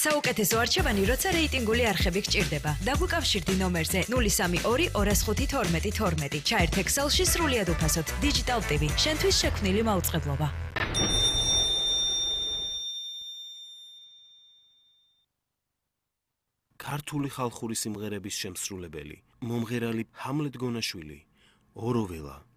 საუკეთესო არჩევანი, როცა რეიტინგული არხები გჭირდება. დაგვიკავშირდი ნომერზე 032 205 12 12. ჩაერთ Excel-ში სრულიად უფასოდ. Digital TV. შენთვის შექმნილი მაუწყებლობა. ქართული ხალხური სიმღერების შემსრულებელი, მომღერალი ჰამლეტ გონაშვილი, ოროველა.